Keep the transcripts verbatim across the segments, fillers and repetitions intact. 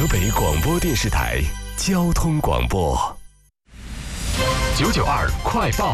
河北广播电视台交通广播九九二快报。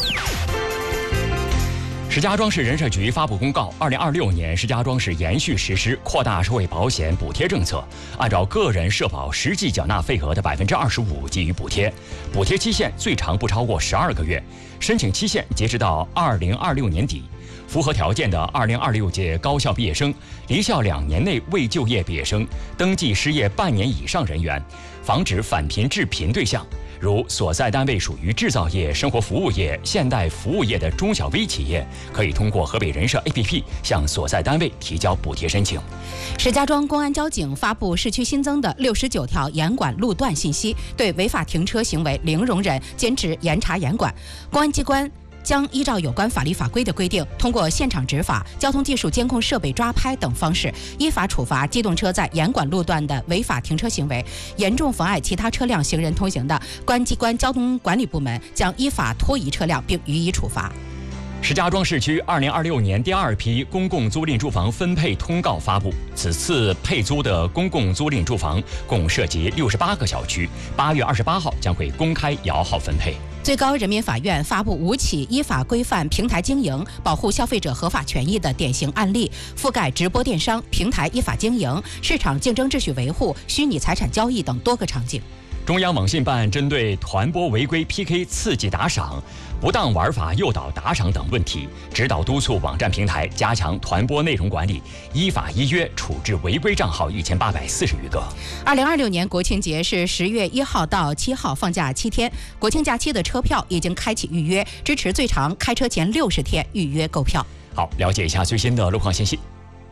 石家庄市人社局发布公告，二零二六年石家庄市延续实施扩大社会保险补贴政策，按照个人社保实际缴纳费额的百分之二十五给予补贴，补贴期限最长不超过十二个月，申请期限截止到二零二六年底。符合条件的二零二六届高校毕业生、离校两年内未就业毕业生、登记失业半年以上人员、防止返贫致贫对象，如所在单位属于制造业、生活服务业、现代服务业的中小微企业，可以通过河北人社 A P P 向所在单位提交补贴申请。 石家庄公安交警发布市区新增的六十九条严管路段信息，对违法停车行为零容忍，坚持严查严管。公安机关将依照有关法律法规的规定，通过现场执法、交通技术监控设备抓拍等方式，依法处罚机动车在严管路段的违法停车行为。严重妨碍其他车辆行人通行的，公安机关交通管理部门将依法拖移车辆并予以处罚。 石家庄市区二零二六年第二批公共租赁住房分配通告发布，此次配租的公共租赁住房共涉及六十八个小区，八月二十八号将会公开摇号分配。 最高人民法院发布五起依法规范平台经营、保护消费者合法权益的典型案例，覆盖直播电商、平台依法经营、市场竞争秩序维护、虚拟财产交易等多个场景。 中央网信办针对团播违规 P K 刺激打赏、不当玩法诱导打赏等问题，指导督促网站平台加强团播内容管理，依法依约处置违规账号一千八百四十余个。 二零二六年国庆节是十月一号到七号，放假七天。国庆假期的车票已经开启预约，支持最长开车前六十天预约购票。 好，了解一下最新的路况信息。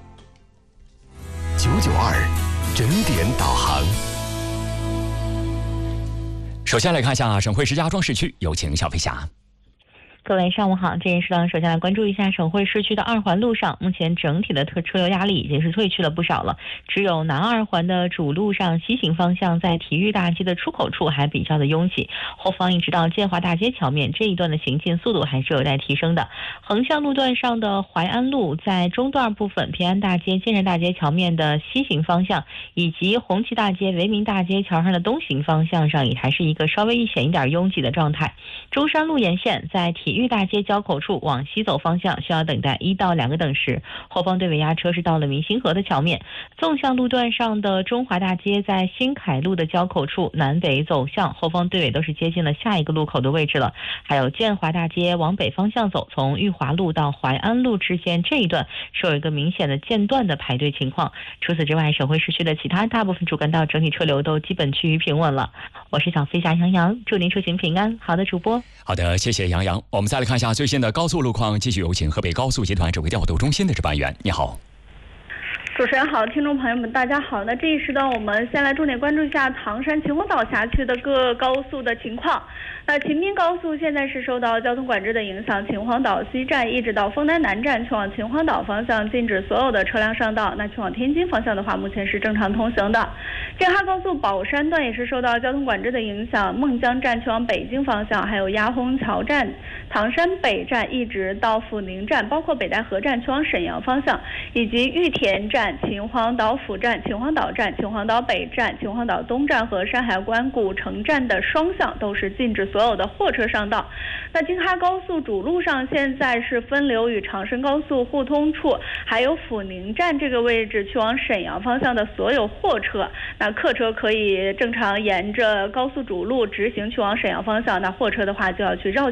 九九二整点导航。首先来看一下省会石家庄市区，有请小飞侠。 各位上午好，这一时段首先来关注一下省会市区的二环路上，目前整体的特车流压力已经是退去了不少了，只有南二环的主路上西行方向在体育大街的出口处还比较的拥挤，后方一直到建华大街桥面这一段的行进速度还是有待提升的。横向路段上的淮安路在中段部分，平安大街、建设大街桥面的西行方向，以及红旗大街、维民大街桥上的东行方向上也还是一个稍微显一点拥挤的状态。中山路沿线在体育大街交口处往西走方向需要等待一到两个等时，后方队尾压车是到了明星河的桥面。纵向路段上的中华大街在新凯路的交口处南北走向，后方队尾都是接近了下一个路口的位置了。还有建华大街往北方向走，从裕华路到淮安路之间这一段是有一个明显的间断的排队情况。除此之外，省会市区的其他大部分主干道整体车流都基本趋于平稳了。我是小飞侠杨洋，祝您出行平安。好的，主播。 好的，谢谢杨洋。我们再来看一下最新的高速路况，继续有请河北高速集团指挥调度中心的值班员。你好。 主持人好，听众朋友们大家好。那这一时段我们先来重点关注一下唐山秦皇岛辖区的各高速的情况。那秦滨高速现在是受到交通管制的影响，秦皇岛西站一直到丰台南站去往秦皇岛方向禁止所有的车辆上道。那去往天津方向的话，目前是正常通行的。京哈高速宝山段也是受到交通管制的影响，孟江站去往北京方向，还有鸭红桥站、唐山北站一直到阜宁站，包括北戴河站去往沈阳方向，以及玉田站、秦皇岛府站、秦皇岛站、秦皇岛北站、秦皇岛东站和山海关古城站的双向都是禁止所有的货车上道。那京哈高速主路上现在是分流与长深高速互通处，还有阜宁站这个位置去往沈阳方向的所有货车，那客车可以正常沿着高速主路直行去往沈阳方向，那货车的话就要去绕